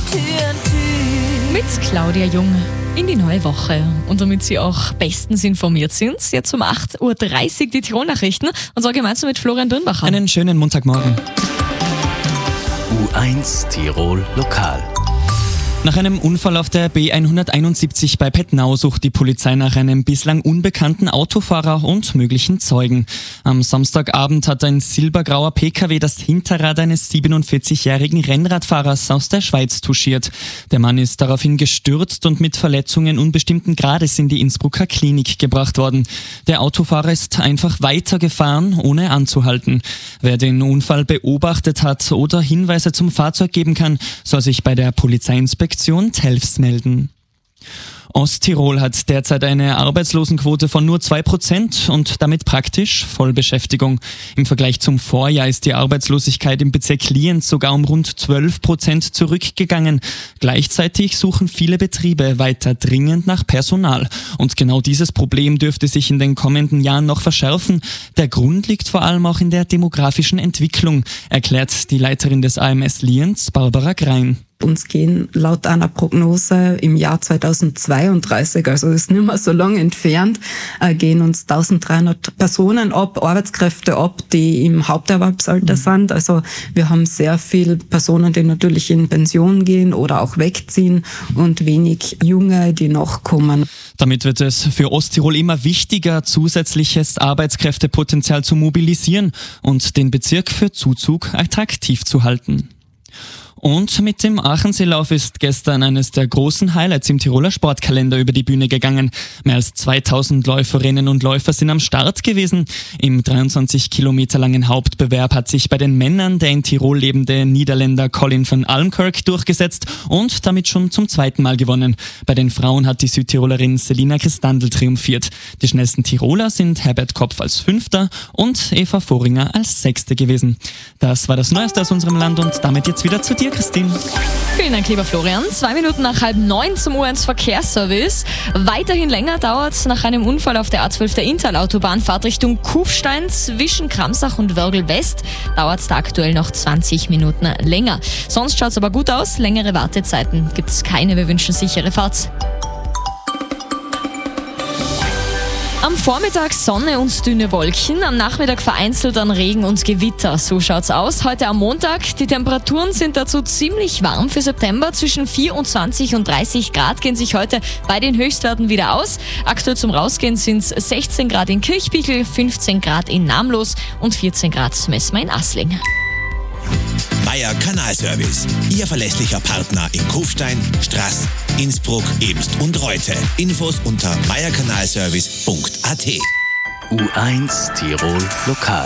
Mit Claudia Jung in die neue Woche. Und damit Sie auch bestens informiert sind, jetzt um 8.30 Uhr die Tirol-Nachrichten. Und so gemeinsam mit Florian Dürnbacher. Einen schönen Montagmorgen. U1 Tirol Lokal. Nach einem Unfall auf der B171 bei Pettnau sucht die Polizei nach einem bislang unbekannten Autofahrer und möglichen Zeugen. Am Samstagabend hat ein silbergrauer PKW das Hinterrad eines 47-jährigen Rennradfahrers aus der Schweiz touchiert. Der Mann ist daraufhin gestürzt und mit Verletzungen unbestimmten Grades in die Innsbrucker Klinik gebracht worden. Der Autofahrer ist einfach weitergefahren, ohne anzuhalten. Wer den Unfall beobachtet hat oder Hinweise zum Fahrzeug geben kann, soll sich bei der Polizeiinspektion TELFS melden. Osttirol hat derzeit eine Arbeitslosenquote von nur 2% und damit praktisch Vollbeschäftigung. Im Vergleich zum Vorjahr ist die Arbeitslosigkeit im Bezirk Lienz sogar um rund 12% zurückgegangen. Gleichzeitig suchen viele Betriebe weiter dringend nach Personal. Und genau dieses Problem dürfte sich in den kommenden Jahren noch verschärfen. Der Grund liegt vor allem auch in der demografischen Entwicklung, erklärt die Leiterin des AMS Lienz, Barbara Grein. Uns gehen laut einer Prognose im Jahr 2032, also ist nicht mehr so lange entfernt, gehen uns 1300 Personen ab, Arbeitskräfte ab, die im Haupterwerbsalter sind. Also wir haben sehr viele Personen, die natürlich in Pension gehen oder auch wegziehen und wenig Junge, die nachkommen. Damit wird es für Osttirol immer wichtiger, zusätzliches Arbeitskräftepotenzial zu mobilisieren und den Bezirk für Zuzug attraktiv zu halten. Und mit dem Aachenseelauf ist gestern eines der großen Highlights im Tiroler Sportkalender über die Bühne gegangen. Mehr als 2000 Läuferinnen und Läufer sind am Start gewesen. Im 23 Kilometer langen Hauptbewerb hat sich bei den Männern der in Tirol lebende Niederländer Colin van Almkirk durchgesetzt und damit schon zum zweiten Mal gewonnen. Bei den Frauen hat die Südtirolerin Selina Christandl triumphiert. Die schnellsten Tiroler sind Herbert Kopf als Fünfter und Eva Voringer als Sechste gewesen. Das war das Neueste aus unserem Land und damit jetzt wieder zu dir, Christine. Vielen Dank, lieber Florian. 2 Minuten nach 8:30 zum U1 Verkehrsservice. Weiterhin länger dauert es nach einem Unfall auf der A12 der Inntal-Autobahn. Fahrtrichtung Kufstein zwischen Kramsach und Wörgl West dauert es da aktuell noch 20 Minuten länger. Sonst schaut es aber gut aus. Längere Wartezeiten gibt es keine. Wir wünschen sichere Fahrt. Am Vormittag Sonne und dünne Wolken, am Nachmittag vereinzelt dann Regen und Gewitter. So schaut's aus. Heute am Montag. Die Temperaturen sind dazu ziemlich warm für September. Zwischen 24 und 30 Grad gehen sich heute bei den Höchstwerten wieder aus. Aktuell zum Rausgehen sind es 16 Grad in Kirchbichel, 15 Grad in Namlos und 14 Grad messen wir in Asling. Meier Kanalservice, Ihr verlässlicher Partner in Kufstein, Straß, Innsbruck, Eemst und Reute. Infos unter meierkanalservice.at. U1 Tirol Lokal.